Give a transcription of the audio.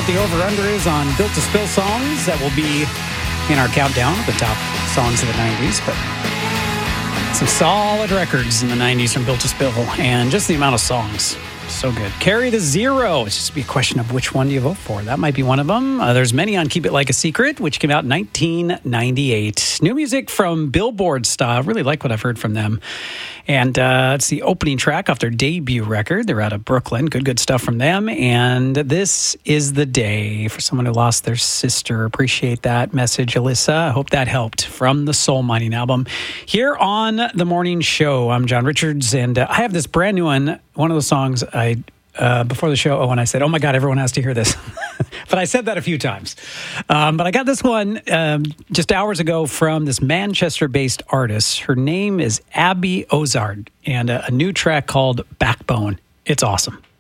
what the over-under is on Built to Spill songs. That will be in our countdown of the top songs of the 90s. But some solid records in the 90s from Built to Spill. And just the amount of songs. So good. Carry the Zero. It's just be a question of which one do you vote for. That might be one of them. There's many on Keep It Like a Secret, which came out in 1998. New music from Billboard Style. Really like what I've heard from them. And it's the opening track off their debut record. They're out of Brooklyn. Good stuff from them. And This Is the Day for someone who lost their sister. Appreciate that message, Alyssa. I hope that helped from the Soul Mining album. Here on The Morning Show, I'm John Richards, and I have this brand new one. One of the songs before the show, when I said, oh my God, everyone has to hear this. But I said that a few times. But I got this one just hours ago from this Manchester-based artist. Her name is Abby Ozard, and a new track called Backbone. It's awesome.